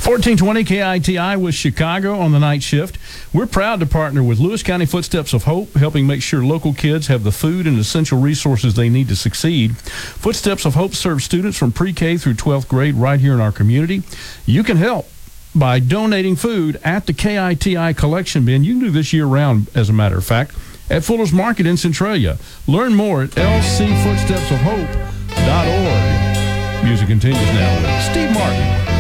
1420 KITI with Chicago on the night shift. We're proud to partner with Lewis County Footsteps of Hope, helping make sure local kids have the food and essential resources they need to succeed. Footsteps of Hope serves students from pre-K through 12th grade right here in our community. You can help by donating food at the KITI collection bin. You can do this year-round, as a matter of fact, at Fuller's Market in Centralia. Learn more at lcfootstepsofhope.org. Music continues now with Steve Martin.